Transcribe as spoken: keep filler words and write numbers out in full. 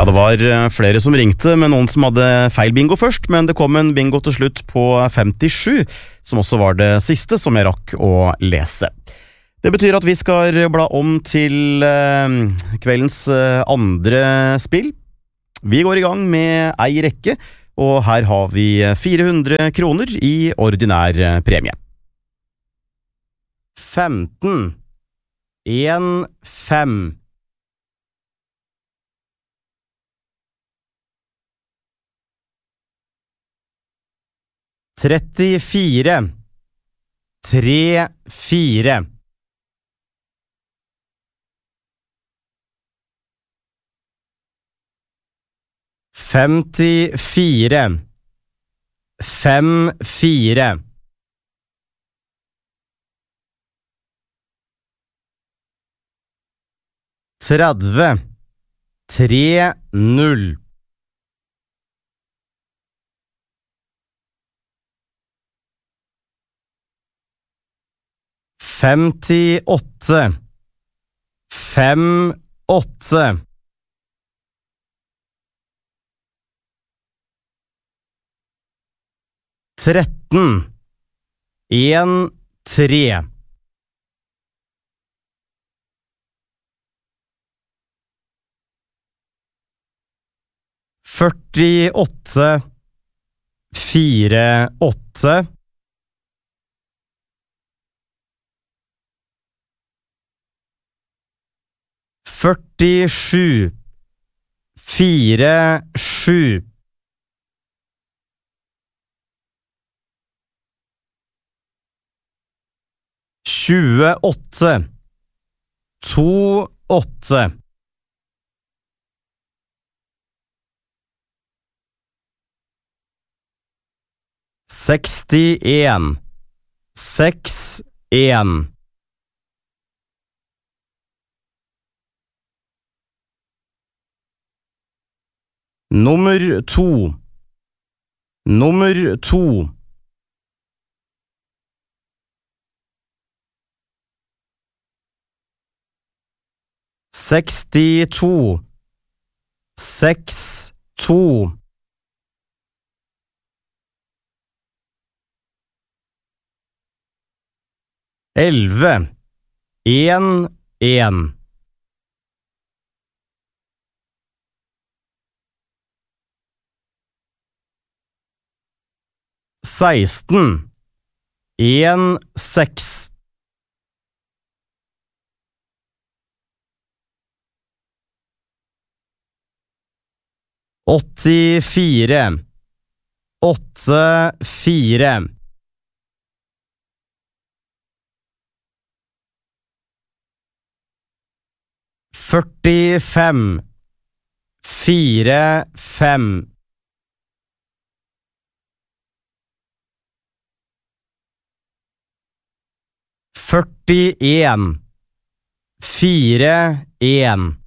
det var flere som ringte med noen som hadde feil bingo først, men det kom en bingo til slutt på femtisju, som også var det siste som jeg rakk å lese. Det betyr at vi skal bla om til eh, kveldens eh, andre spill. Vi går i gang med ei rekke, og her har vi fire hundre kroner i ordinær premie. femten, en, fem. trettifire, tre, fire. Femtifire, fem, fire. Tredve, tre, null. Femtiåtte, fem, åtte. Tretten, en, tre. Førtiåtte, fire, åtte. Førtisju, fire, sju. Tjueåtte, to, åtte. Sekstien, seks, en. Nummer to. Nummer to. Sekstito, seks, to. Elve, en, en. Seksten, en, seks. Åttifire, åtte, fire. Førtifem, fire, fem. Førtien, fire, en.